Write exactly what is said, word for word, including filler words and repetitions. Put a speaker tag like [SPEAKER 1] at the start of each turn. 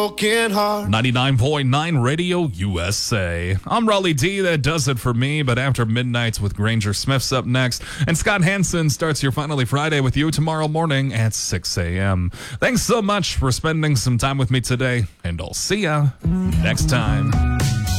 [SPEAKER 1] broken heart.
[SPEAKER 2] ninety-nine point nine Radio U S A. I'm Raleigh D. That does it for me. But after midnight with Granger Smith's up next. And Scott Hansen starts your Finally Friday with you tomorrow morning at six a.m. Thanks so much for spending some time with me today. And I'll see ya next time.